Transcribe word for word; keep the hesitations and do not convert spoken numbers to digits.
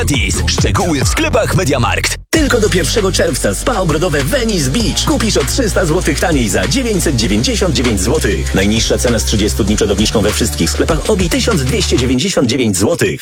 gratis. Szczegóły w sklepach MediaMarkt. Tylko do pierwszego czerwca spa ogrodowe Venice Beach. Kupisz o trzysta złotych taniej za dziewięćset dziewięćdziesiąt dziewięć złotych. Najniższa cena z trzydziestu dni przed obniżką we wszystkich sklepach O B I tysiąc dwieście dziewięćdziesiąt dziewięć złotych.